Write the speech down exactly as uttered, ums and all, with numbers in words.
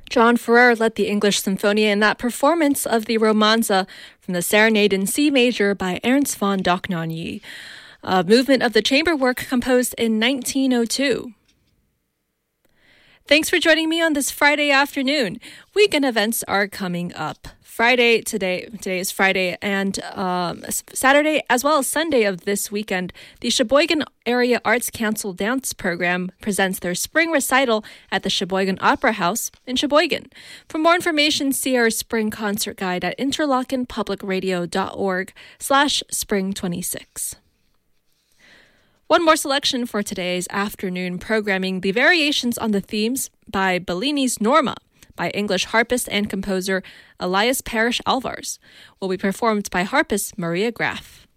John Ferrer led the English Sinfonia in that performance of the Romanza from the Serenade in C major by Ernst von Dohnanyi, a movement of the chamber work composed in nineteen oh two. Thanks for joining me on this Friday afternoon. Weekend events are coming up. Friday, today, today is Friday, and um, Saturday as well as Sunday of this weekend, the Sheboygan Area Arts Council Dance Program presents their spring recital at the Sheboygan Opera House in Sheboygan. For more information, see our spring concert guide at interlochenpublicradio.org slash spring 26. One more selection for today's afternoon programming, the variations on the themes by Bellini's Norma by English harpist and composer Elias Parrish Alvarez, will be performed by harpist Maria Graf.